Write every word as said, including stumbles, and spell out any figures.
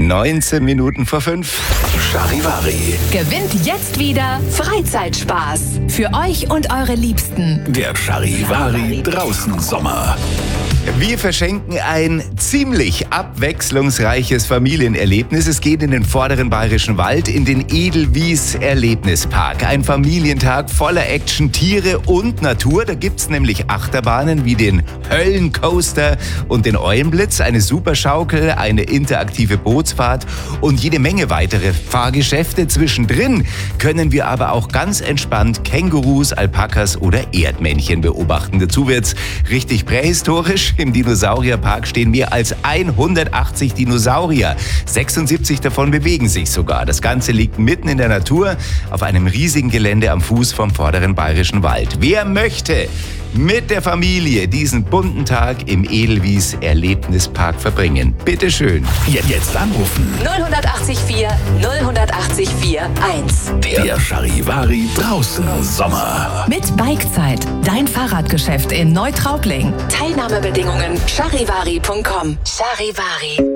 neunzehn Minuten vor fünf. Charivari. Gewinnt jetzt wieder Freizeitspaß. Für euch und eure Liebsten. Der Charivari draußen Sommer. Wir verschenken ein ziemlich abwechslungsreiches Familienerlebnis. Es geht in den vorderen Bayerischen Wald, in den Edelwies Erlebnispark. Ein Familientag voller Action, Tiere und Natur. Da gibt's nämlich Achterbahnen wie den Höllencoaster und den Eulenblitz, eine Superschaukel, eine interaktive Bootsfahrt und jede Menge weitere Fahrgeschäfte. Zwischendrin können wir aber auch ganz entspannt Kängurus, Alpakas oder Erdmännchen beobachten. Dazu wird's richtig prähistorisch. Im Dinosaurierpark stehen mehr als hundertachtzig Dinosaurier. sechsundsiebzig davon bewegen sich sogar. Das Ganze liegt mitten in der Natur auf einem riesigen Gelände am Fuß vom vorderen Bayerischen Wald. Wer möchte mit der Familie diesen bunten Tag im Edelwies Erlebnispark verbringen? Bitte schön. Jetzt, jetzt anrufen. null acht vier null acht vier eins. Der Charivari draußen Sommer. Mit Bikezeit. Dein Fahrradgeschäft in Neutraubling. Teilnahmebedingungen charivari punkt com. Charivari.